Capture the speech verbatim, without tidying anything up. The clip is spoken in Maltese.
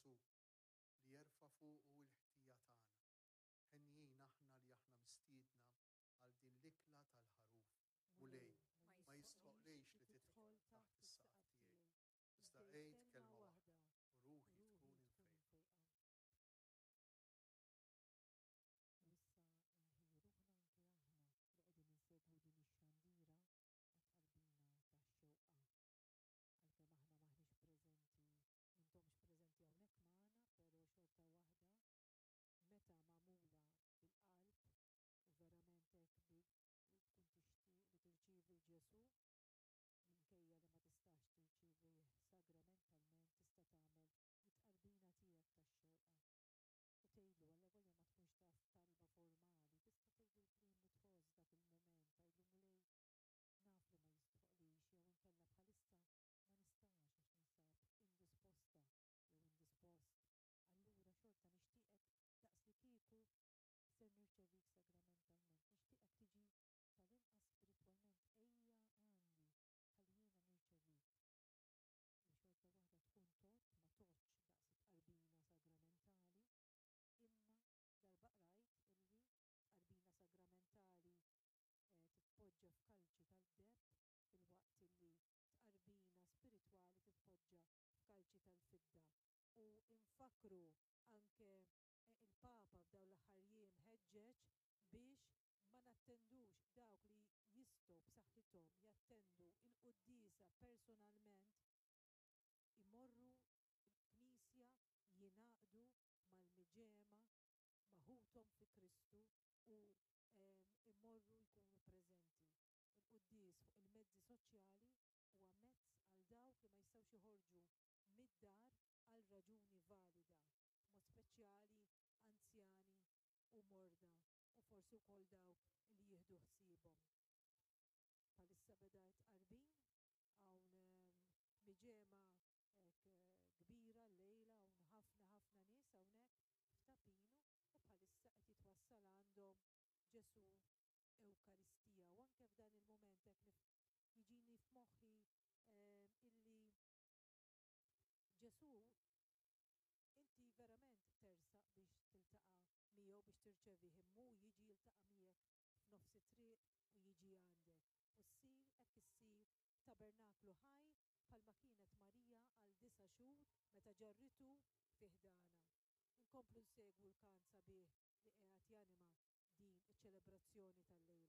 Ġesu li jerfa' fuqu l-ħtija tagħna. Ħenjin aħna li aħna mistiedna għal din l-ikla tal-ħaruf. Mulej ma jistħoqlejx li tidħol taħt is-saqaf tiegħi. Iżda qgħid kelma waħda u ruħi tkun infejqa. U issa nħejruħna anke aħna li qegħdin insegwu din ix-xandira għat-qalbina tax-xewqa. Għalkemm aħna maħniex preżenti, m'intomx preżenti hawnhekk magħna, però xorta waħda meta magħmula bil-qalb u verament hekk li tkun tixtieq li tirċievi l-Ġesu minkejja li ma tistax tirċievih sagramentalment tista' tagħmel it-qalbina tiegħek tax-xewqa. U tgħidlu għall-evolja ma tkunx taf talba formali, tista' tgħidlu l-kliem li tħoss dak il-mument, tgħidlu mulej naf li ma jistħoqlix jew inkella bħalissa ma nistax għax ninsab indisposta jew indispost. Allura xorta nixtieqek daqs li kieku ser nirċevik sagramentalment, nixtieqek tiġi tal-inqas spiritwalment ejja għandi ħalli jiena nirċevik. U xorta waħda tkun tot ma totx daqs it-qalbina sagramentali, imma darba qrajt illi tqarbina sagramentali eh, titpoġġa f'kalċi tal-deb fil-waqt illi tqarbina spiritwali titpoġġa f'kalċi tal-fidda. U infakru anke eh, il-Papa f'daw l-aħħar jiem ħeġġeġ biex ma nattendux dawk li jistgħu b'saħħithom jattendu il-quddiesa personalment imorru l-Knisja jingħaqdu mal-miġema maħuthom fi Kristu u um, immorru jkunu preżenti. Il-quddies fuq il-mezzi soċjali huwa mezz għal dawk li ma jistgħux joħorġu mid-dar għal raġuni valida, mod speċjali anzjani u morda u forsi wkoll dawk li jieħdu ħsiebhom. Bħalissa bedajt qarbin hawn um, miġema Ek, kbira l-lejla un ħafna ħafna nies hawnhekk f'Tapinu u bħalissa qed jitwassal għandhom Ġesu Ewkaristija u anke f'dan il-mument hekk jiġini f'moħħi eh, illi Ġesu inti verament tersaq biex tiltaqa' miegħu biex tirċevih immu jiġi jiltaqa' miegħek f'nofs it-triq u jiġi għandek. U ssir hekk issir tabernaklu ħaj bħalma kienet Marija għal disa' xhur meta ġarritu fih dana. Inkomplu nsegwu l-kant sabiħ li qiegħed janima din iċ-ċelebrazzjoni tal-lejla.